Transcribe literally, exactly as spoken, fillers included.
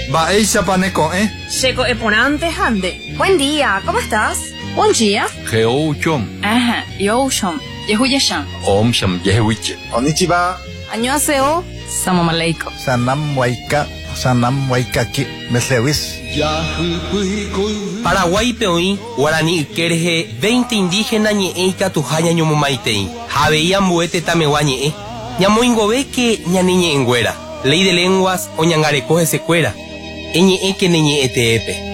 Va eisa paneco, ¿eh? Checo eponante hande. Buen día, ¿cómo estás? Buen día. Geouchom. Ajá, yoshom. Yehuyeshan. Omsham yehuiche. Konnichiwa. Annyeonghaseyo. Salam aleikum. Sanam waika. Sanam waikaki. Meslewis. Paraguay peoí, Guarani Kerje, veinte indígenas ñeeika tujaña ñomomaitei. Javeía mbuete tameguañe. Ñamoingobe que ñaniñe enguera. Ley de lenguas o ñangarecoge secuera. Eñe que neñe eteepe.